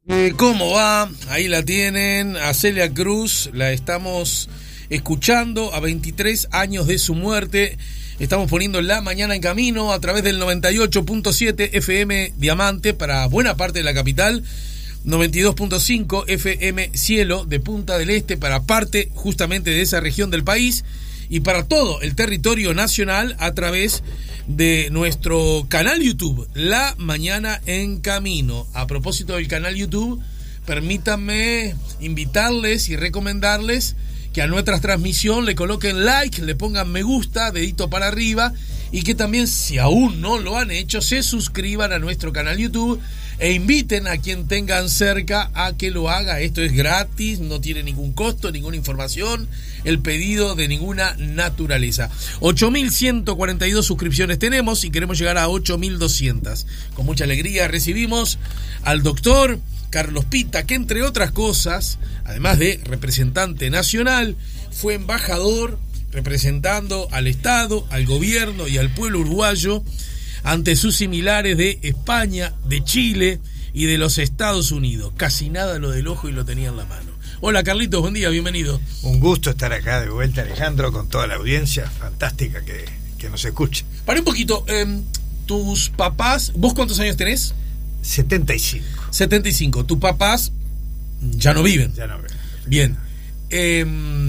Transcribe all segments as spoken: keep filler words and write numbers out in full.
Eh, ¿Cómo va? Ahí la tienen, a Celia Cruz, la estamos escuchando a veintitrés años de su muerte. Estamos poniendo La Mañana en Camino a través del noventa y ocho punto siete F M Diamante para buena parte de la capital, noventa y dos punto cinco F M Cielo de Punta del Este para parte justamente de esa región del país y para todo el territorio nacional a través de nuestro canal YouTube, La Mañana en Camino. A propósito del canal YouTube, permítanme invitarles y recomendarles que a nuestra transmisión le coloquen like, le pongan me gusta, dedito para arriba, y que también, si aún no lo han hecho, se suscriban a nuestro canal YouTube e inviten a quien tengan cerca a que lo haga. Esto es gratis, no tiene ningún costo, ninguna información, el pedido de ninguna naturaleza. ocho mil ciento cuarenta y dos suscripciones tenemos y queremos llegar a ocho mil doscientas. Con mucha alegría recibimos al doctor Carlos Pita, que entre otras cosas, además de representante nacional, fue embajador representando al Estado, al gobierno y al pueblo uruguayo ante sus similares de España, de Chile y de los Estados Unidos. Casi nada lo del ojo y lo tenía en la mano. Hola Carlitos, buen día, bienvenido. Un gusto estar acá de vuelta, Alejandro, con toda la audiencia fantástica que, que nos escucha. Para un poquito, eh, tus papás, ¿vos cuántos años tenés? setenta y cinco. setenta y cinco. Tus papás ya no viven. Ya no viven. Bien. Eh,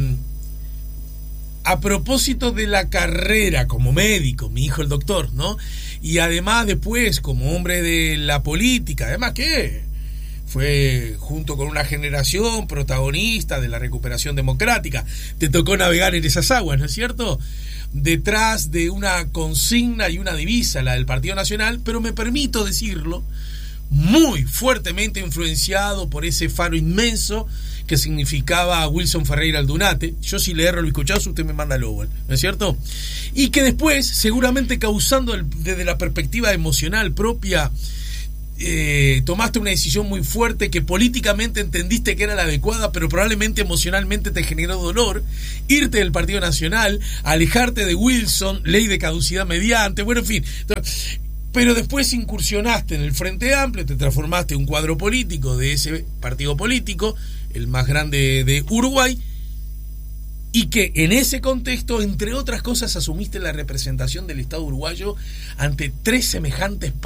a propósito de la carrera como médico, mi hijo el doctor, ¿no? Y además después como hombre de la política, además que fue junto con una generación protagonista de la recuperación democrática. Te tocó navegar en esas aguas, ¿no es cierto? Detrás de una consigna y una divisa, la del Partido Nacional, pero me permito decirlo, muy fuertemente influenciado por ese faro inmenso que significaba Wilson Ferreira Aldunate. Yo si leerlo lo escuchás, usted me manda el Oval, ¿no es cierto? Y que después, seguramente causando el, desde la perspectiva emocional propia, eh, tomaste una decisión muy fuerte que políticamente entendiste que era la adecuada, pero probablemente emocionalmente te generó dolor, irte del Partido Nacional, alejarte de Wilson, ley de caducidad mediante, bueno, en fin. Entonces, pero después incursionaste en el Frente Amplio, te transformaste en un cuadro político de ese partido político, el más grande de Uruguay, y que en ese contexto, entre otras cosas, asumiste la representación del Estado uruguayo ante tres semejantes